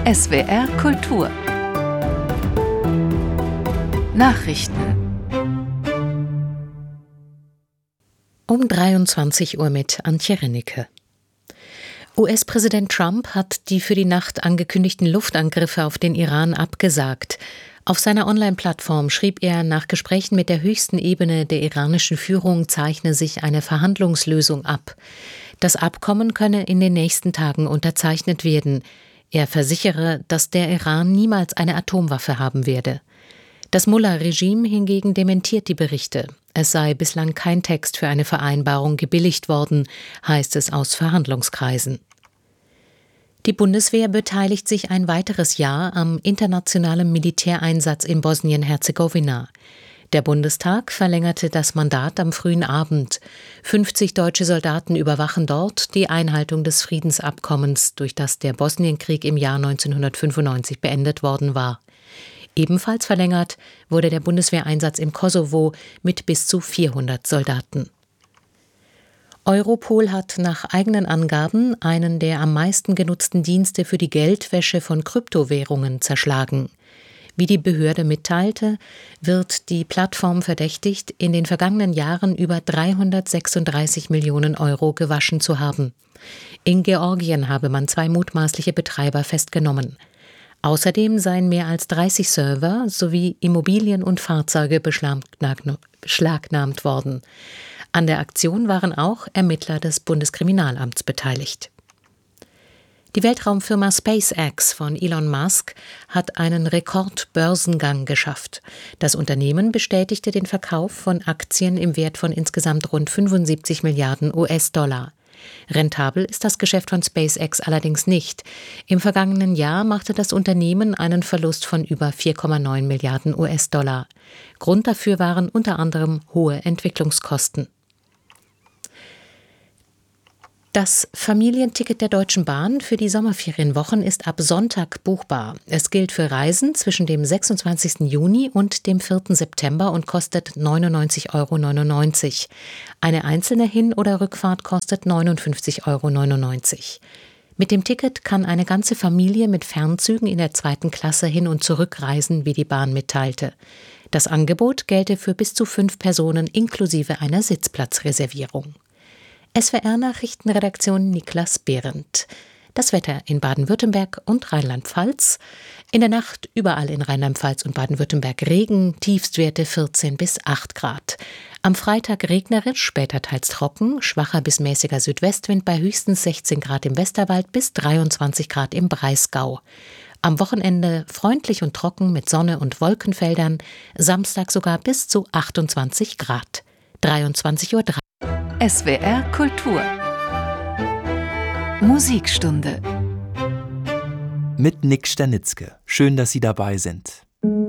SWR Kultur Nachrichten Um 23 Uhr mit Antje Rennecke. US-Präsident Trump hat die für die Nacht angekündigten Luftangriffe auf den Iran abgesagt. Auf seiner Online-Plattform schrieb er, nach Gesprächen mit der höchsten Ebene der iranischen Führung zeichne sich eine Verhandlungslösung ab. Das Abkommen könne in den nächsten Tagen unterzeichnet werden. Er versichere, dass der Iran niemals eine Atomwaffe haben werde. Das Mullah-Regime hingegen dementiert die Berichte. Es sei bislang kein Text für eine Vereinbarung gebilligt worden, heißt es aus Verhandlungskreisen. Die Bundeswehr beteiligt sich ein weiteres Jahr am internationalen Militäreinsatz in Bosnien-Herzegowina. Der Bundestag verlängerte das Mandat am frühen Abend. 50 deutsche Soldaten überwachen dort die Einhaltung des Friedensabkommens, durch das der Bosnienkrieg im Jahr 1995 beendet worden war. Ebenfalls verlängert wurde der Bundeswehreinsatz im Kosovo mit bis zu 400 Soldaten. Europol hat nach eigenen Angaben einen der am meisten genutzten Dienste für die Geldwäsche von Kryptowährungen zerschlagen. Wie die Behörde mitteilte, wird die Plattform verdächtigt, in den vergangenen Jahren über 336 Millionen Euro gewaschen zu haben. In Georgien habe man 2 mutmaßliche Betreiber festgenommen. Außerdem seien mehr als 30 Server sowie Immobilien und Fahrzeuge beschlagnahmt worden. An der Aktion waren auch Ermittler des Bundeskriminalamts beteiligt. Die Weltraumfirma SpaceX von Elon Musk hat einen Rekordbörsengang geschafft. Das Unternehmen bestätigte den Verkauf von Aktien im Wert von insgesamt rund 75 Milliarden US-Dollar. Rentabel ist das Geschäft von SpaceX allerdings nicht. Im vergangenen Jahr machte das Unternehmen einen Verlust von über 4,9 Milliarden US-Dollar. Grund dafür waren unter anderem hohe Entwicklungskosten. Das Familienticket der Deutschen Bahn für die Sommerferienwochen ist ab Sonntag buchbar. Es gilt für Reisen zwischen dem 26. Juni und dem 4. September und kostet 99,99 €. Eine einzelne Hin- oder Rückfahrt kostet 59,99 €. Mit dem Ticket kann eine ganze Familie mit Fernzügen in der 2. Klasse hin- und zurückreisen, wie die Bahn mitteilte. Das Angebot gelte für bis zu 5 Personen inklusive einer Sitzplatzreservierung. SWR-Nachrichtenredaktion Niklas Behrendt. Das Wetter in Baden-Württemberg und Rheinland-Pfalz. In der Nacht überall in Rheinland-Pfalz und Baden-Württemberg Regen, Tiefstwerte 14 bis 8 Grad. Am Freitag regnerisch, später teils trocken, schwacher bis mäßiger Südwestwind bei höchstens 16 Grad im Westerwald bis 23 Grad im Breisgau. Am Wochenende freundlich und trocken mit Sonne und Wolkenfeldern, Samstag sogar bis zu 28 Grad. 23:03 Uhr. SWR Kultur Musikstunde mit Nick Sternitzke. Schön, dass Sie dabei sind.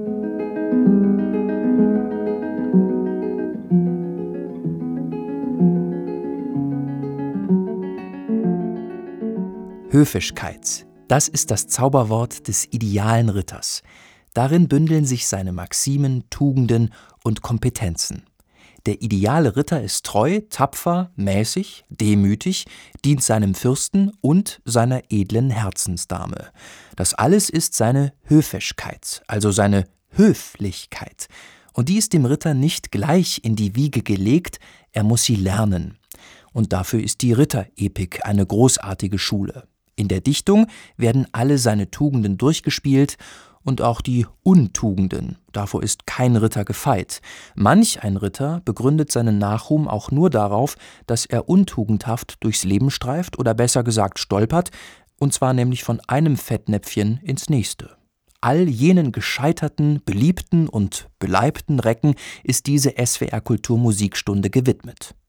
Höfigkeit, das ist das Zauberwort des idealen Ritters. Darin bündeln sich seine Maximen, Tugenden und Kompetenzen. Der ideale Ritter ist treu, tapfer, mäßig, demütig, dient seinem Fürsten und seiner edlen Herzensdame. Das alles ist seine Höfigkeit, also seine Höflichkeit. Und die ist dem Ritter nicht gleich in die Wiege gelegt, er muss sie lernen. Und dafür ist die Ritterepik eine großartige Schule. In der Dichtung werden alle seine Tugenden durchgespielt und auch die Untugenden. Davor ist kein Ritter gefeit. Manch ein Ritter begründet seinen Nachruhm auch nur darauf, dass er untugendhaft durchs Leben streift oder besser gesagt stolpert, und zwar nämlich von einem Fettnäpfchen ins nächste. All jenen gescheiterten, beliebten und beleibten Recken ist diese SWR Kultur Musikstunde gewidmet.